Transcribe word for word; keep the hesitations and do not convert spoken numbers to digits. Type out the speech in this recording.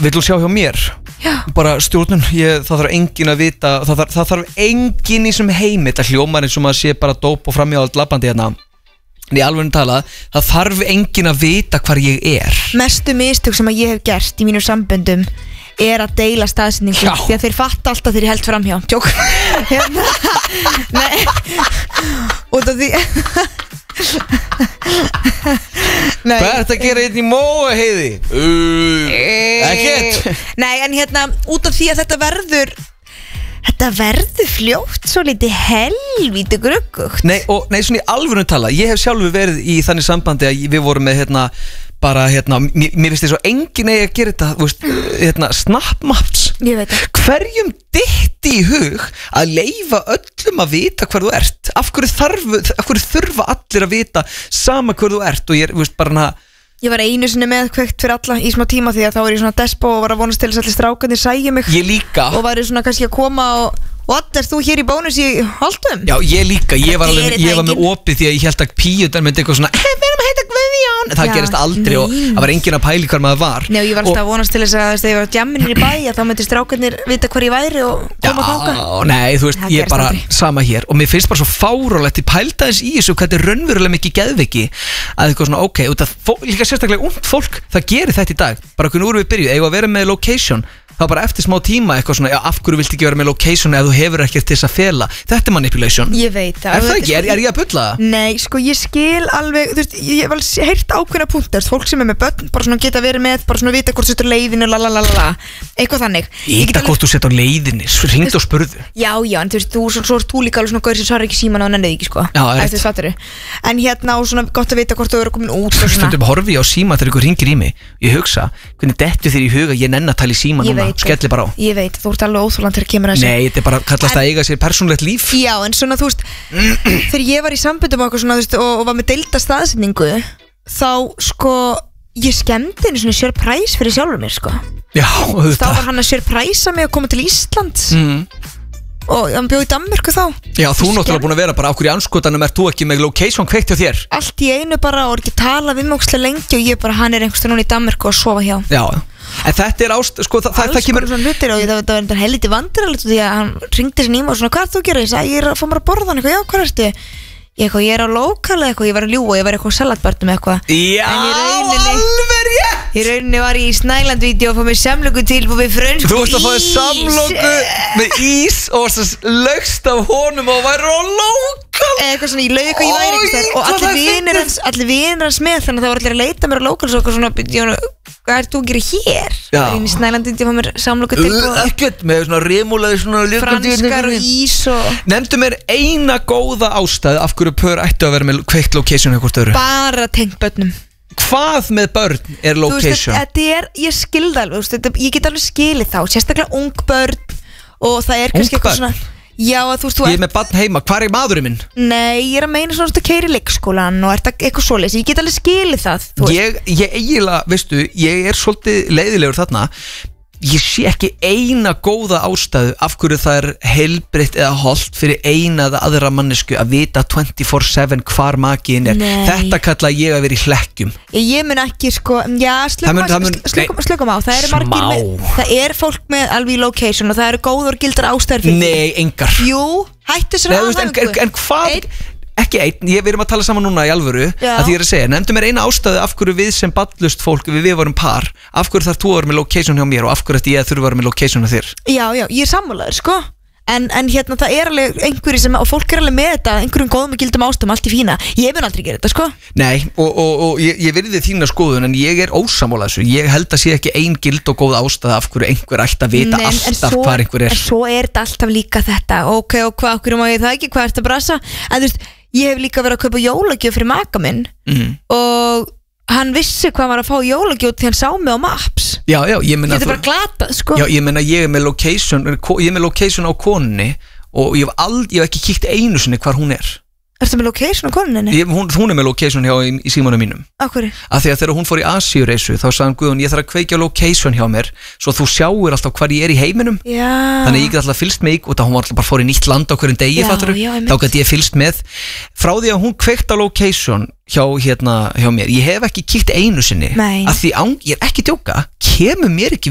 Vill þú sjá hjá mér? Já. Bara stjórnun, ég, það þarf enginn að vita það þarf, það þarf enginn í sem heimi þetta hljómar eins og maður sé bara dóp og framhjáð labbandi hérna. En í alveg talað, það þarf enginn að vita hvar ég er. Mestu mistök sem að ég hef gert í mínum samböndum er að deila staðsetningu Já. því að þeir fatta alltaf þegar ég held framhjá. Tjók. Hérna. Nei. Út af því Nei. Hvað er þetta að gera hérna í Móa heiði? Uh, ekkert. Nei, en hérna, út af því að þetta verður Þetta verður fljótt svo litið helvíti gruggugt. Nei, og nei, svona í alvöru tala, ég hef sjálfur verið í þannig sambandi að við vorum með hérna bara hérna, mér, mér finnst þess að enginn eigi að gera þetta, þú veist, hérna snapmaps. Ég veit það. Hverjum dytti í hug að leyfa öllum að vita hvar þú ert? Af hverju þarf, af hverju þurfa allir að vita sama hvar þú ert og ég er, þú veist, bara hana. Ég var einu sinni með kveikt fyrir alla í smá tíma því að þá er ég svona despo og var að vonast til þess að allir strákarnir sæju mig. Ég líka. Og væri svona kannski að koma og What, er þú hér í bónus í Holtum? Já, ég líka, ég var, alveg, ég var með opið því að ég held að píutan myndi eitthvað svona hey, við erum að heita Guðjón. Það Já, gerist aldrei nei. Og það var enginn að pæli hvar maður var. Nei, og ég var alltaf og, að vonast til þess að þegar ég var djamminir í bæ að þá myndi strákarnir vita hvar ég væri og koma þangað. Já, nei, þú veist, Það ég er gerist bara aldrei. sama hér og mér finnst bara svo fárálegt ég pælda þess í þessu hvað þetta er raunverulega mikið geðviki að eitthvað svona, ok, út af fó, líka sérstaklega ungt fólk, það gerir þetta í dag bara hvernig úr við byrjuð, eigum að vera með location þá bara eftir smá tíma eitthvað svona, já, af hverju vilt ekki vera með location ef þú hefur ekkert til þess að fela, þetta er manipulation. Ég veit það. Er það ekki, er, er ég að bulla það? Nei, sko, ég skil alveg, þú veist, ég hef alveg heyrt ákveðna punktar, fólk sem er með börn, bara svona geta verið með, bara svona vita hvort þú setur leiðinu, lalalala, eitthvað þannig. Íta hvort þú setur á leiðinni, ringd og spurðu. Já, já, en þú veist, þú, svo, svo er þú líka alveg svona gaur sem svarar ekki síman og nennið ekki, sko. Já, er Eftir fatturu. En hérna, og svona gott að vita hvort þú eru komin út og svona. Stundum horfi ég á síma þegar ykkur ringir í mig. Ég hugsa, hvernig dettur þér í huga ég nenni að tala í síma Ég núna, veit skelli bara á. Ég veit, þú ert alveg óþoland þegar kemur að þessu. Nei, þetta er bara kallast að eiga sér persónulegt líf. Já, en svona, þú veist, þegar ég var í samböndum og eitthvað svona, þú veist, og, og var með deilda staðsetningu, þá, sko, ég skemmdi einu svona surprise fyrir sjálfur mér, sko. Já, Þá var hann að surpræsa mig að koma til Íslands mm. og hann bjóð í Danmörku þá. Já, þú náttúrulega búin að vera bara á hverju anskotanum er þú ekki með location kveikt hjá þér. Allt í einu bara og ekki tala við mig ógeðslega lengi og ég bara, hann er einhverstað núna í Danmörku að sofa hjá. Já, en þetta er ást, sko, það, það, það kemur svona hlutir og það, það var helviti vandræðilegt því að hann ringdi sér nýma og svona, hvað er þú að gera? Ég sagði, ég er að fá mér að borða hann eitthvað, já, hvað ertu? Ég, eitthvað, ég er á lokal eitthvað, ég var að ljúga, ég var eitthvað salatbarnum eitthvað. Já, En í rauninni- alveg rétt. Í rauninni var ég í Snæland-vídeó og fóð mér samlöku tilbúið við frönsku Þú varst að fá þér samloku með ís og varst að lögst af honum og væri á lokal. Eða eitthvað svona, ég lauði eitthvað ég væri Oj, einhvers staðar og hvað allir það er vinir fyndið. hans, allir vinir hans með þannig að það var allir að leita mér á lokal og eitthvað svona, byrja, hvað er þú að gera hér? Já. Ég er í Snæland-vídeó og fóð mér samlöku tilbúið Ekkert með svona remúlaði svona franskar og ís og Nefndu mér eina góða ástæðu af hverju pör ættu að vera með kveikt location eitthvað störu. bara tengt börnum. Hvað með börn er Þú veist, location? þetta er, ég skilði alveg, þú veist, þetta, ég get alveg skilið þá, sérstaklega ung börn og það er kannski Ung eitthvað börn? svona, já, að þú veist, þú Ég er með barn heima, hvar er maðurinn minn? nei, ég er að meina svona að keira í leikskólan og er þetta eitthvað svoleiðis, ég get alveg skilið það, þú veist, Ég, ég eiginlega, veistu, ég er svolítið leiðilegur þarna. Ég sé ekki eina góða ástæðu af hverju það er heilbrigt eða holdt fyrir eina eða aðra mannesku að vita twenty-four seven hvar makiðin er. Nei. Þetta kalla ég að vera í hlekkjum. ég, ég mun ekki, sko, já, Það slökum mun- á, það mun- slökum, slökum á, það eru Smá. margir með, það er fólk með alveg í location og það eru góður gildar ástæður fyrir því. Nei, engar. Jú, hættu Nei, sér þú veist, en, en, en hvað Einn. Ekki einn, ég, við erum að tala saman núna í alvöru Já. að því ég er að segja, nefndu mér eina ástæðu af hverju við sem ballust fólk, við, við vorum par af hverju þarf þú að vera með location hjá mér og af hverju ætti ég að þurfa að vera með location hjá þér. Já, já, ég er sammálaður, sko En, en hérna, það er alveg einhverjir sem og fólk er alveg með þetta, einhverjum góðum og gildum ástum allt í fína, ég mun aldrei gera þetta, sko Nei, og, og, og ég, ég virði þína skoðun en ég er ósammála þessu, ég held að sé ekki ein gild og góð ástæða af hverju einhver ætti að vita Nei, en- en alltaf svo- hvar einhver er. En svo er þetta alltaf líka þetta Ok, og hvað, okkur má ég það ekki, hvað ertu að brasa En þú veist, ég hef líka verið að kaupa jólagjöf fyrir maka minn Mm. Og hann vissi hvað hann var að fá jólagjöf Því hann sá mig á Maps Já, já, ég meina Þetta er bara glatað, sko Já, ég meina ég er með location ég er með location á konunni og ég hef, ald, ég hef ekki kíkt einu sinni hvar hún er. Ertu með location á konuninni? Ég, hún, hún er með location hjá í, í símanum mínum. Akkur? Af því að þegar hún fór í Asíureysu þá sagði hann Guðjón, ég þarf að kveikja location hjá mér svo þú sjáir alltaf hvar ég er í heiminum. Já. Þannig að ég get alltaf fylgst með og það hún var alltaf bara fór í nýtt land á hverjum degi, Já, fattarðu? já, einmitt. Þá gæti ég fylgst með frá því að hún kveikt á location hjá, hérna, hjá mér, ég hef ekki kíkt einu sinni Nei. af því án, ég er ekki að djóka, kemur mér ekki